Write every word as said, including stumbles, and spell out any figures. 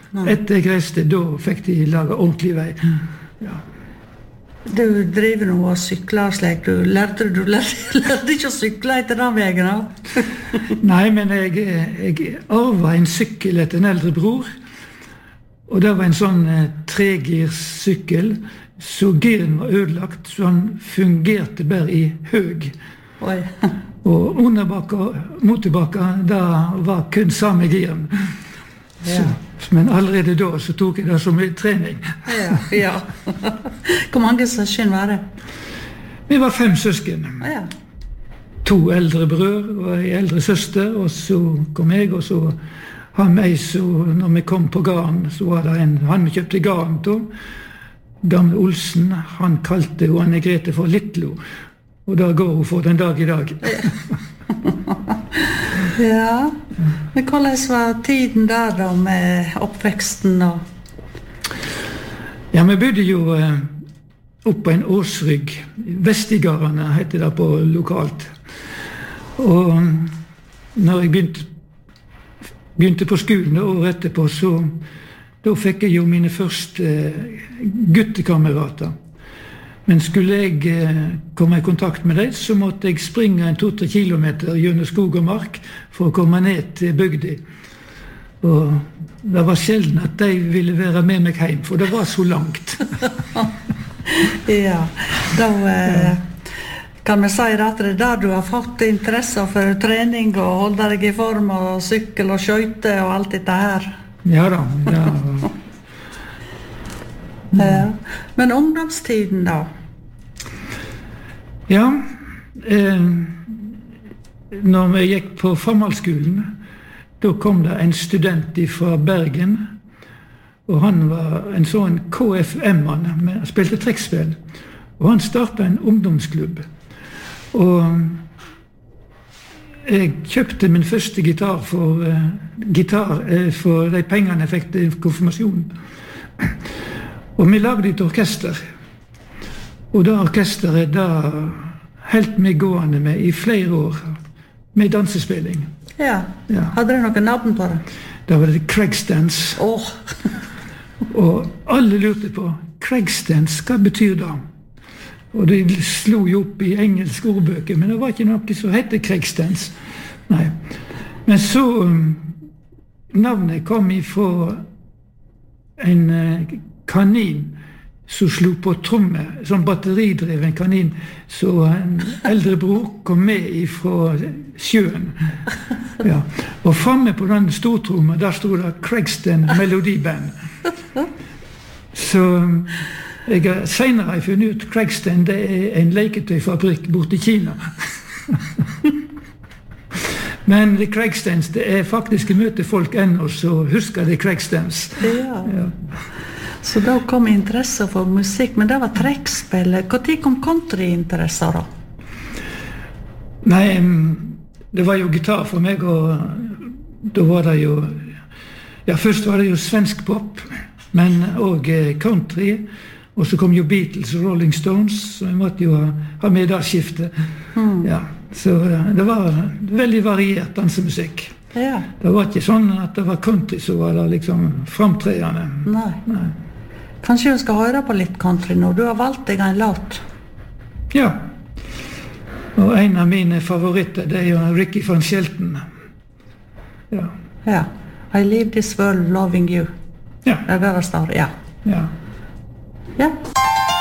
Etter jeg reiste, da fikk de lage ordentlig vei. Ja. Du driver nå og sykler slik. Du lærte, du lærte, lærte ikke å sykle etter den veien, da? Nei, men jeg, jeg arvet en sykkel etter en eldre bror. Og det var en sånn eh, tregirssykkel, så giren var ødelagt, så han fungerte bare i høg. Oi. Og underbakka, motorbakka, da var kun samme giren. Ja. Så, men allerede da så tok jeg det som en trening. Ja, ja. Hvor mange søsken var det? Vi var fem søsken. Ja. To eldre brød og en eldre søster, og så kom jeg, og så han meg, så når vi kom på garn, så var det en, han vi kjøpte garn til, gamle Olsen, han kalte jo Anne Grete for Littlo, og da går hun for den dag i dag. Ja, men hvordan var tiden der da med oppveksten og... Ja, vi bodde jo eh, opp på en årsrygg, Vestigarene heter det på lokalt, og når jeg begynte begynte på skolen året etterpå, så da fikk jeg jo mine første eh, guttekamerater. Men skulle jeg eh, komme i kontakt med dem, så måtte jeg springe en to-tre kilometer gjennom skog og mark for å komme ned til bygda. Og det var sjelden at de ville være med meg hjem, for det var så langt. Ja, da... Eh... Kan vi si at det er der du har fått interesse for trening og holde deg i form og sykkel og skøyte og alt dette her? Ja da, ja. Ja. Men ungdomstiden da? Ja, eh, når vi gikk på formalskolen, da kom det en student fra Bergen, og han var en sånn K F M-mann, han spilte trekkspill, og han startet en ungdomsklubb. Og jeg kjøpte min første gitar for, uh, gitar, uh, for de pengene jeg fikk til konfirmasjonen. Og vi lagde et orkester. Og det orkesteret da helt meg gående med i flere år, med dansespilling. Ja, ja. Hadde dere noen navn på det? Da var det Craigstance. Åh! Og alle lurte på, Craigstance, hva betyr det? Og de slo jo opp i engelske ordbøker, men det var ikke noe som hette Craigstance. Nei. Men så um, navnet kom ifra en uh, kanin som slo på tromme, sånn batteridreven kanin, så en eldre bror kom med ifra sjøen. Ja. Og fremme på den stortrommet, der stod det Craigston Melodiband. Så... Um, Jeg har senere funnet ut Craigston, det er en leketøyfabrikk borte i Kina. Men det Craigstons, det er faktisk møte folk ennå, så husker det Craigstons. Ja. Ja. Så da kom interesse for musikk, men det var trekkspill. Når kom countryinteresser da? Nei, det var jo gitar for meg, og da var det jo... Ja, først var det jo svensk pop, men også country. Og så kom jo Beatles og Rolling Stones, så jeg måtte jo ha, ha med det skiftet. Mm. Ja, så det var veldig variert dansemusikk. Ja. Det var ikke sånn at det var country som var der liksom framtredende. Nei. Nei. Kanskje du skal høre på litt country nå? Du har valgt deg en låt. Ja. Og en av mine favoritter, det er jo Ricky van Shelton. Ja. Ja. I live this world loving you. Ja. Det er det det står, ja. Ja. Ja.